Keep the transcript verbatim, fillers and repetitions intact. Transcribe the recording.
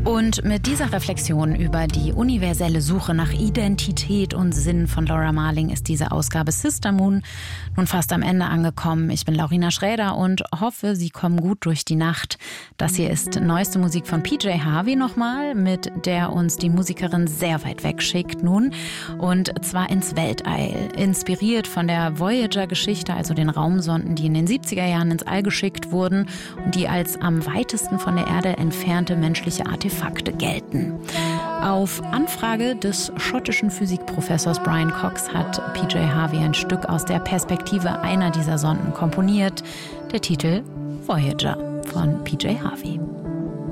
Und mit dieser Reflexion über die universelle Suche nach Identität und Sinn von Laura Marling ist diese Ausgabe Sister Moon nun fast am Ende angekommen. Ich bin Laurina Schräder und hoffe, Sie kommen gut durch die Nacht. Das hier ist neueste Musik von P J Harvey nochmal, mit der uns die Musikerin sehr weit weg schickt nun. Und zwar ins Weltall. Inspiriert von der Voyager-Geschichte, also den Raumsonden, die in den siebziger Jahren ins All geschickt wurden und die als am weitesten von der Erde entfernte menschliche Artefakte Fakte gelten. Auf Anfrage des schottischen Physikprofessors Brian Cox hat P J Harvey ein Stück aus der Perspektive einer dieser Sonden komponiert. Der Titel Voyager von P J Harvey.